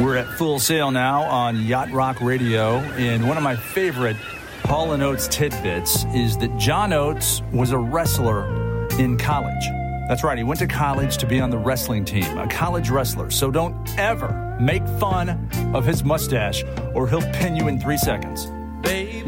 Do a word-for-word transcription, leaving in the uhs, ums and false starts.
We're at Full Sail now on Yacht Rock Radio, and one of my favorite Hall and Oates tidbits is that John Oates was a wrestler in college. That's right, he went to college to be on the wrestling team, a college wrestler. So don't ever make fun of his mustache or he'll pin you in three seconds. Babe.